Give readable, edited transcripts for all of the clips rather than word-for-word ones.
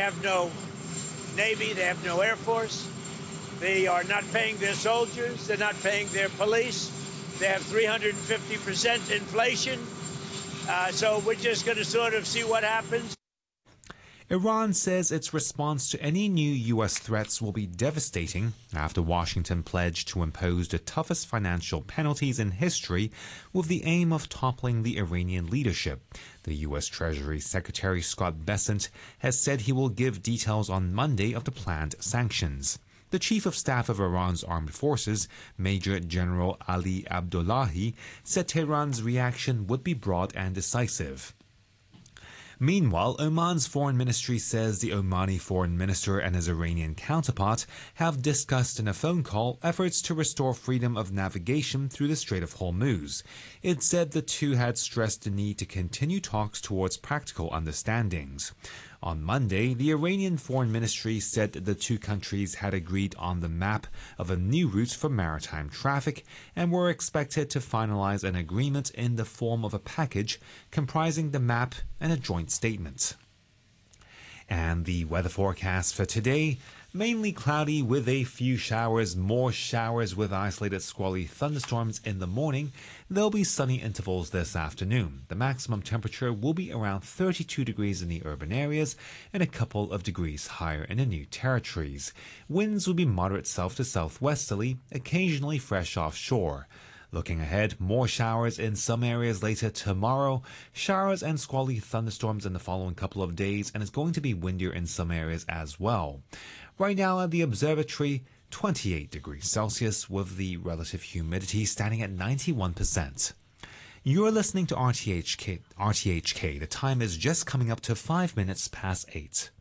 have no Navy, they have no Air Force. They are not paying their soldiers, they're not paying their police. They have 350% inflation. So we're just going to sort of see what happens. Iran says its response to any new U.S. threats will be devastating after Washington pledged to impose the toughest financial penalties in history with the aim of toppling the Iranian leadership. The U.S. Treasury Secretary Scott Bessent has said he will give details on Monday of the planned sanctions. The Chief of Staff of Iran's armed forces, Major General Ali Abdullahi, said Tehran's reaction would be broad and decisive. Meanwhile, Oman's foreign ministry says the Omani foreign minister and his Iranian counterpart have discussed in a phone call efforts to restore freedom of navigation through the Strait of Hormuz. It said the two had stressed the need to continue talks towards practical understandings. On Monday, the Iranian Foreign Ministry said the two countries had agreed on the map of a new route for maritime traffic and were expected to finalize an agreement in the form of a package comprising the map and a joint statement. And the weather forecast for today: mainly cloudy with a few showers, more showers with isolated squally thunderstorms in the morning. There'll be sunny intervals this afternoon. The maximum temperature will be around 32 degrees in the urban areas and a couple of degrees higher in the New Territories. Winds will be moderate south to southwesterly, occasionally fresh offshore. Looking ahead, more showers in some areas later tomorrow, showers and squally thunderstorms in the following couple of days, and it's going to be windier in some areas as well. Right now at the observatory, 28 degrees Celsius with the relative humidity standing at 91%. You're listening to RTHK. The time is just coming up to 5 minutes past 8.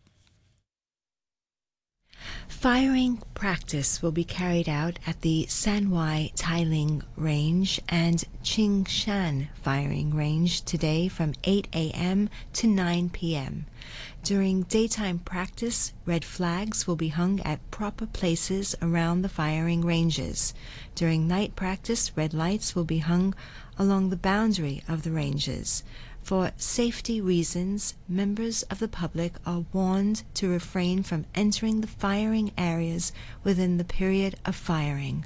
Firing practice will be carried out at the Sanwai Tailing Range and Qingshan Firing Range today from 8 a.m. to 9 p.m. During daytime practice, red flags will be hung at proper places around the firing ranges. During night practice, red lights will be hung along the boundary of the ranges. For safety reasons, members of the public are warned to refrain from entering the firing areas within the period of firing.